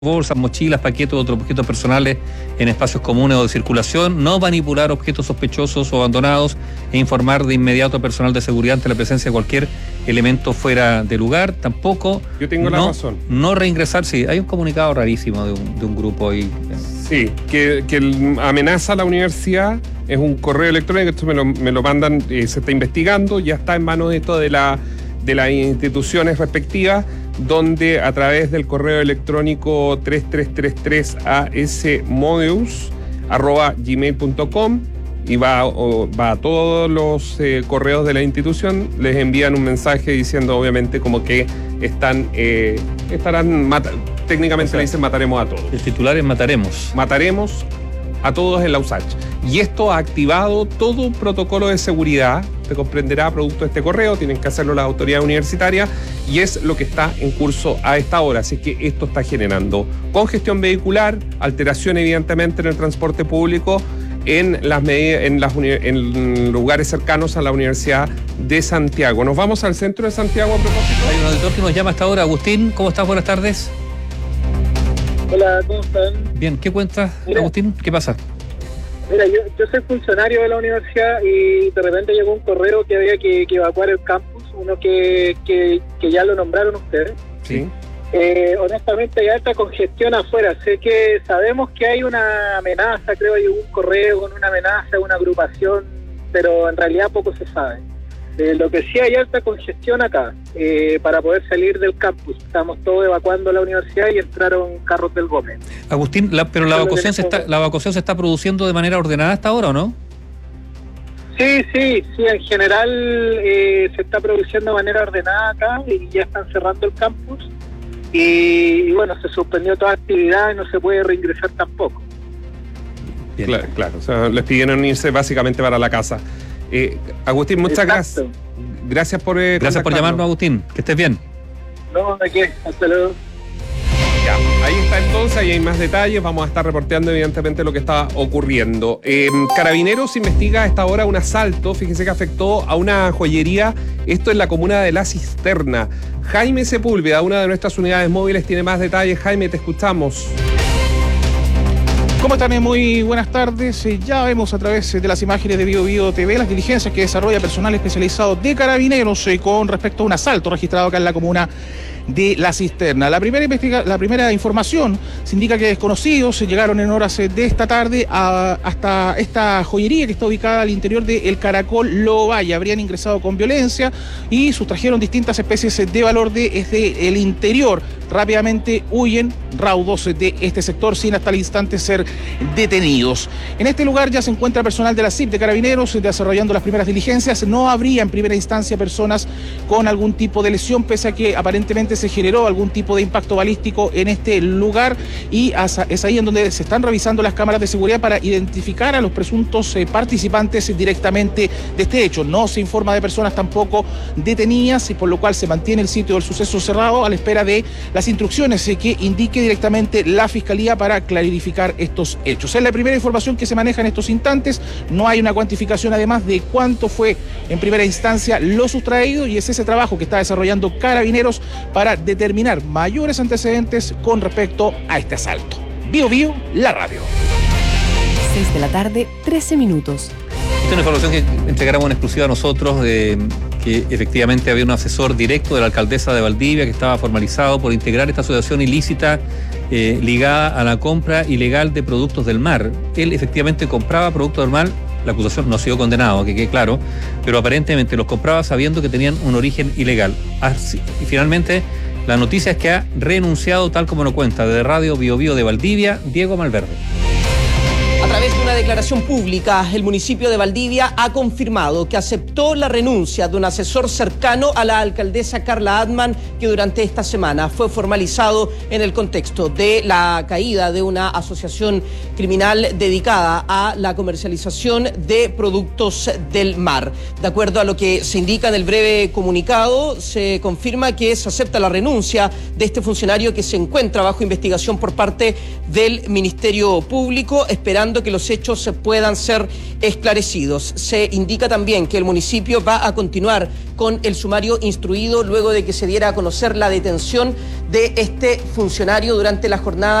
bolsas, mochilas, paquetes u otros objetos personales en espacios comunes o de circulación, no manipular objetos sospechosos o abandonados e informar de inmediato al personal de seguridad ante la presencia de cualquier elemento fuera de lugar. Tampoco yo tengo la razón. No reingresar, sí, hay un comunicado rarísimo de un grupo ahí. Sí, que amenaza a la universidad, es un correo electrónico, esto me lo mandan, se está investigando, ya está en manos de esto de las instituciones respectivas, donde a través del correo electrónico 3333asmodeus@gmail.com y va a todos los correos de la institución, les envían un mensaje diciendo obviamente como que técnicamente, o sea, le dicen mataremos a todos. El titular es mataremos a todos en la USACH. Y esto ha activado todo un protocolo de seguridad, se comprenderá producto de este correo, tienen que hacerlo las autoridades universitarias, y es lo que está en curso a esta hora. Así que esto está generando congestión vehicular, alteración evidentemente en el transporte público, en lugares cercanos a la Universidad de Santiago. Nos vamos al centro de Santiago a propósito. Hay un auditor que nos llama hasta ahora. Agustín, ¿cómo estás? Buenas tardes. Hola, ¿cómo están? Bien, ¿qué cuentas, Agustín? ¿Qué pasa? Mira, yo soy funcionario de la universidad y de repente llegó un correo que había que evacuar el campus, uno que ya lo nombraron ustedes. Sí. Honestamente hay alta congestión afuera. Sabemos que hay una amenaza, creo hay un correo con una amenaza, una agrupación, pero en realidad poco se sabe. Lo que sí hay alta congestión acá, para poder salir del campus. Estamos todos evacuando la universidad y entraron carros del Gómez. Agustín, pero la evacuación se está produciendo de manera ordenada hasta ahora, ¿o no? Sí, en general se está produciendo de manera ordenada acá y ya están cerrando el campus y bueno, se suspendió toda actividad y no se puede reingresar tampoco. Bien. Claro, o sea, les pidieron irse básicamente para la casa. Agustín, muchas gracias. Gracias por llamarnos, Agustín. Que estés bien. No, ¿de qué? Hasta luego. Ya, ahí está entonces, ahí hay más detalles, vamos a estar reporteando evidentemente lo que está ocurriendo. Carabineros investiga a esta hora un asalto, fíjense que afectó a una joyería, esto en la comuna de La Cisterna. Jaime Sepúlveda, una de nuestras unidades móviles, tiene más detalles. Jaime, te escuchamos. ¿Cómo están? Muy buenas tardes. Ya vemos a través de las imágenes de BioBio TV las diligencias que desarrolla personal especializado de Carabineros con respecto a un asalto registrado acá en la comuna de La Cisterna. La primera información se indica que desconocidos llegaron en horas de esta tarde hasta esta joyería que está ubicada al interior del Caracol Lovalle. Habrían ingresado con violencia y sustrajeron distintas especies de valor desde el interior. Rápidamente huyen raudos de este sector sin hasta el instante ser detenidos. En este lugar ya se encuentra personal de la CIP de Carabineros desarrollando las primeras diligencias. No habría en primera instancia personas con algún tipo de lesión, pese a que aparentemente se generó algún tipo de impacto balístico en este lugar, y es ahí en donde se están revisando las cámaras de seguridad para identificar a los presuntos participantes directamente de este hecho. No se informa de personas tampoco detenidas, y por lo cual se mantiene el sitio del suceso cerrado a la espera de las instrucciones que indique directamente la Fiscalía para clarificar estos hechos. Es la primera información que se maneja en estos instantes. No hay una cuantificación además de cuánto fue en primera instancia lo sustraído, y es ese trabajo que está desarrollando Carabineros para determinar mayores antecedentes con respecto a este asalto. BioBio, la radio. 6 de la tarde, 13 minutos. Esta es una información que entregáramos en exclusiva a nosotros, de que efectivamente había un asesor directo de la alcaldesa de Valdivia que estaba formalizado por integrar esta asociación ilícita ligada a la compra ilegal de productos del mar. Él efectivamente compraba productos del mar. La acusación no ha sido condenado, que quede claro, pero aparentemente los compraba sabiendo que tenían un origen ilegal. Y finalmente, la noticia es que ha renunciado, tal como lo cuenta de Radio BioBio de Valdivia, Diego Malverde. A través de una declaración pública, el municipio de Valdivia ha confirmado que aceptó la renuncia de un asesor cercano a la alcaldesa Carla Adman, que durante esta semana fue formalizado en el contexto de la caída de una asociación criminal dedicada a la comercialización de productos del mar. De acuerdo a lo que se indica en el breve comunicado, se confirma que se acepta la renuncia de este funcionario que se encuentra bajo investigación por parte del Ministerio Público, esperando que que los hechos puedan ser esclarecidos. Se indica también que el municipio va a continuar con el sumario instruido luego de que se diera a conocer la detención de este funcionario durante la jornada